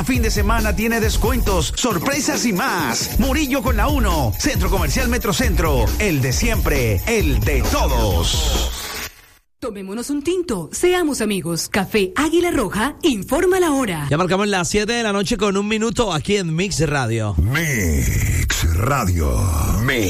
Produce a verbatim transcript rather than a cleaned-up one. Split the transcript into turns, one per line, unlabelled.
Cada fin de semana tiene descuentos, sorpresas y más. Murillo con la uno, Centro Comercial Metrocentro, el de siempre, el de todos.
Tomémonos un tinto, seamos amigos. Café Águila Roja, informa la hora.
Ya marcamos las siete de la noche con un minuto aquí en Mix Radio.
Mix Radio. Mix.